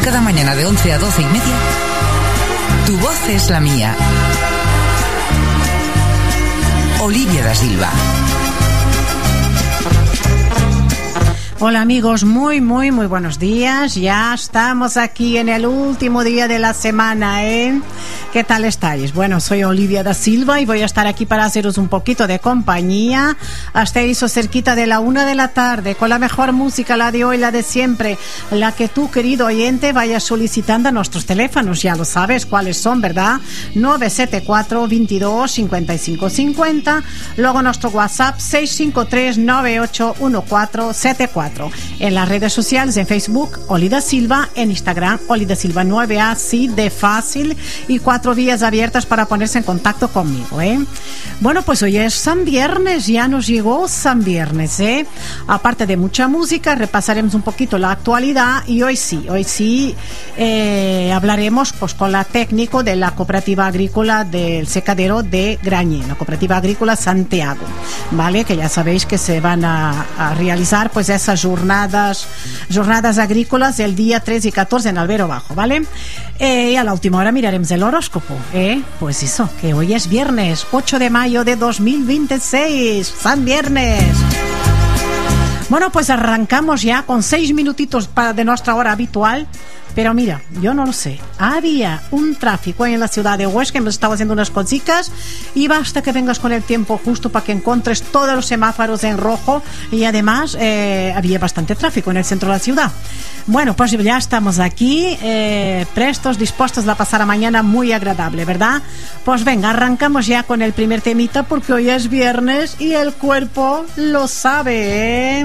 Cada mañana de 11 a 12 y media, tu voz es la mía. Olivia da Silva. Hola amigos, muy buenos días. Ya estamos aquí en el último día de la semana, ¿eh? ¿Qué tal estáis? Bueno, soy Olivia da Silva y voy a estar aquí para haceros un poquito de compañía hasta eso cerquita de la 1 de la tarde con la mejor música, la de hoy, la de siempre, la que tú, querido oyente, vayas solicitando a nuestros teléfonos. Ya lo sabes cuáles son, ¿verdad? 974 22 55 50, luego nuestro WhatsApp 653 981474. En las redes sociales, en Facebook, Oli da Silva, en Instagram, Oli da Silva 9A, así de fácil, y 4 vías abiertas para ponerse en contacto conmigo, ¿eh? Bueno, pues hoy es San Viernes, ya nos llegó San Viernes, ¿eh? Aparte de mucha música, repasaremos un poquito la actualidad y hoy sí, hablaremos pues con la técnico de la Cooperativa Agrícola del Secadero de Grañé, la Cooperativa Agrícola Santiago, ¿vale? Que ya sabéis que se van a realizar pues esas jornadas agrícolas el día 13 y 14 en Albero Bajo, ¿vale? Y a la última hora miraremos el horóscopo, pues eso, que hoy es viernes 8 de mayo de 2026, San Viernes. Bueno, pues arrancamos ya con 6 minutitos de nuestra hora habitual. Pero mira, yo no lo sé. Había un tráfico en la ciudad de Huesca, hemos estado haciendo unas cositas y basta que vengas con el tiempo justo para que encuentres todos los semáforos en rojo y además había bastante tráfico en el centro de la ciudad. Bueno, pues ya estamos aquí, prestos, dispuestos a pasar a mañana muy agradable, ¿verdad? Pues venga, arrancamos ya con el primer temita porque hoy es viernes y el cuerpo lo sabe, ¿eh?